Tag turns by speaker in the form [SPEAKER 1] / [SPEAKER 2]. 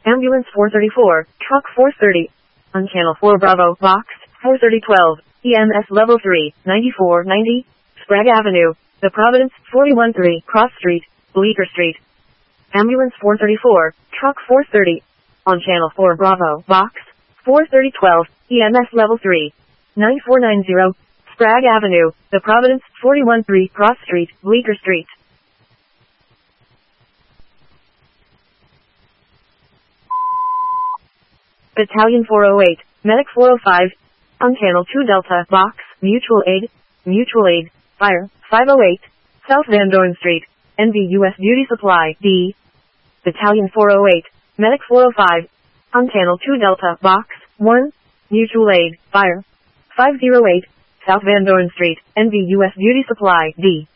[SPEAKER 1] Ambulance 434, Truck 430. On Channel 4 Bravo, Box 43012, EMS Level 3, 9490, Sprague Avenue, The Providence, 413, Cross Street, Bleecker Street. Ambulance 434, Truck 430. On Channel 4 Bravo, Box 43012, EMS Level 3, 9490, Sprague Avenue, The Providence, 413, Cross Street, Bleecker Street. Battalion 408, Medic 405. On Channel 2 Delta, Box, Mutual Aid, Fire, 508, South Van Dorn Street, NVUS Beauty Supply, D. Battalion 408, Medic 405. On Channel 2 Delta, Box, 1, Mutual Aid, Fire, 508, South Van Dorn Street, NVUS Beauty Supply, D.